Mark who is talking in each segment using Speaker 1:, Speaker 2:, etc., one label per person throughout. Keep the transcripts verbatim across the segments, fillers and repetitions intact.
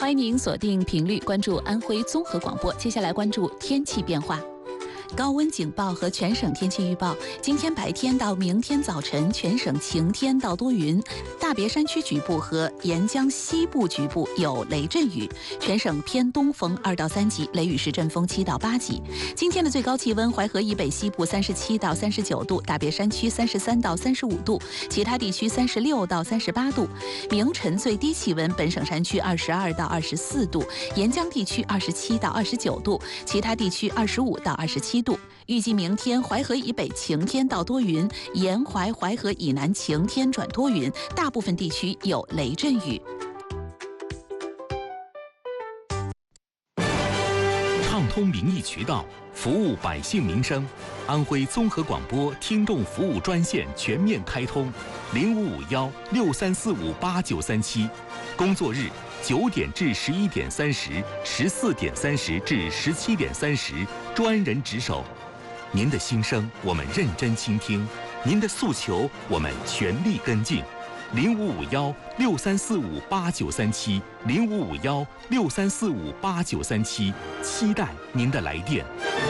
Speaker 1: 欢迎您锁定频率关注安徽综合广播。接下来关注天气变化。高温警报和全省天气预报：今天白天到明天早晨，全省晴天到多云，大别山区局部和沿江西部局部有雷阵雨，全省偏东风二到三级，雷雨时阵风七到八级。今天的最高气温，淮河以北西部三十七到三十九度，大别山区三十三到三十五度，其他地区三十六到三十八度。明晨最低气温，本省山区二十二到二十四度，沿江地区二十七到二十九度，其他地区二十五到二十七度。预计明天淮河以北晴天到多云，沿淮淮河以南晴天转多云，大部分地区有雷阵雨。
Speaker 2: 畅通民意渠道，服务百姓民生。安徽综合广播听众服务专线全面开通，零五五幺六三四五八九三七，工作日九点至十一点三十，十四点三十至十七点三十，专人值守。您的心声我们认真倾听，您的诉求我们全力跟进。零五五幺六三四五八九三七，零五五幺六三四五八九三七，期待您的来电。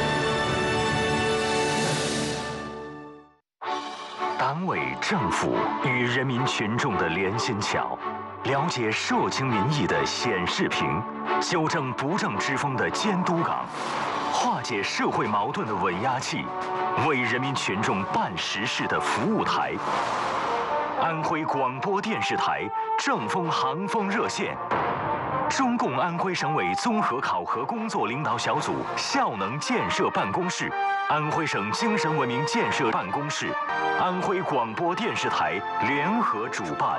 Speaker 3: 党委政府与人民群众的连心桥，了解社情民意的显示屏，纠正不正之风的监督岗，化解社会矛盾的稳压器，为人民群众办实事的服务台。安徽广播电视台正风航风热线，中共安徽省委综合考核工作领导小组效能建设办公室，安徽省精神文明建设办公室，安徽广播电视台联合主办。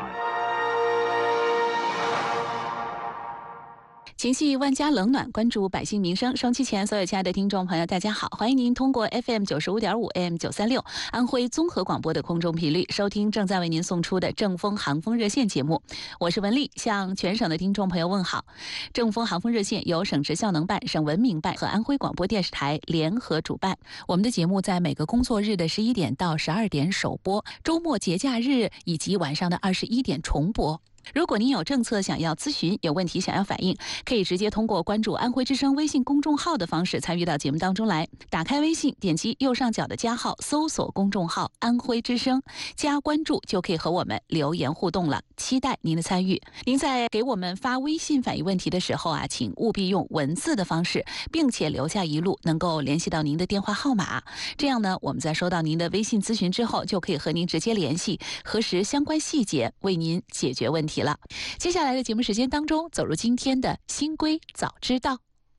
Speaker 1: 情绪万家冷暖，关注百姓民生。收机前，所有亲爱的听众朋友，大家好，欢迎您通过 F M 九十五点五 A M 九三六安徽综合广播的空中频率收听正在为您送出的正风航风热线节目。我是文丽，向全省的听众朋友问好。正风航风热线由省直效能办、省文明办和安徽广播电视台联合主办。我们的节目在每个工作日的十一点到十二点首播，周末节假日以及晚上的二十一点重播。如果您有政策想要咨询，有问题想要反映，可以直接通过关注安徽之声微信公众号的方式参与到节目当中来。打开微信，点击右上角的加号，搜索公众号安徽之声，加关注就可以和我们留言互动了，期待您的参与。您在给我们发微信反映问题的时候啊，请务必用文字的方式，并且留下一路能够联系到您的电话号码，这样呢，我们在收到您的微信咨询之后，就可以和您直接联系，核实相关细节，为您解决问题了。接下来的节目时间当中，走入今天的新规早知道。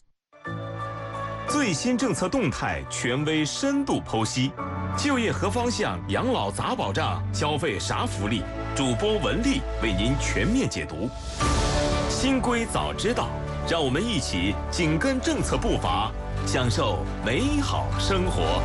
Speaker 4: 最新政策动态权威深度剖析，就业何方向，养老咋保障，消费啥福利，主播文丽为您全面解读。新规早知道，让我们一起紧跟政策步伐，享受美好生活。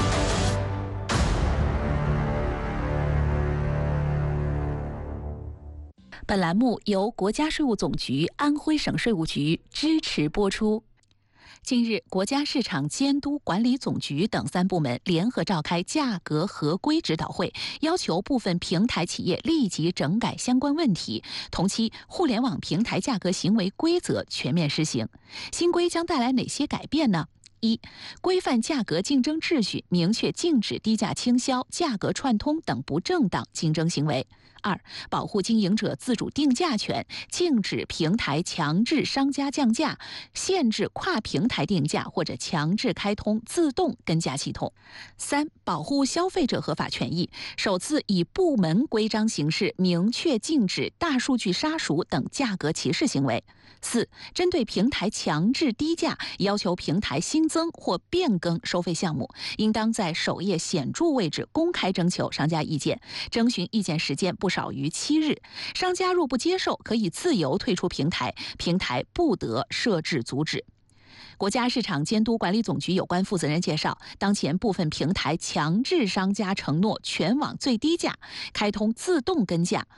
Speaker 1: 本栏目由国家税务总局、安徽省税务局支持播出。近日，国家市场监督管理总局等三部门联合召开价格合规指导会，要求部分平台企业立即整改相关问题，同期互联网平台价格行为规则全面施行。新规将带来哪些改变呢？一、规范价格竞争秩序，明确禁止低价倾销、价格串通等不正当竞争行为。二、保护经营者自主定价权，禁止平台强制商家降价，限制跨平台定价或者强制开通自动跟价系统。三、保护消费者合法权益，首次以部门规章形式明确禁止大数据杀熟等价格歧视行为。四、针对平台强制低价，要求平台新增或变更收费项目，应当在首页显著位置公开征求商家意见，征询意见时间不少于七日。商家若不接受，可以自由退出平台，平台不得设置阻止。国家市场监督管理总局有关负责人介绍，当前部分平台强制商家承诺全网最低价，开通自动跟价，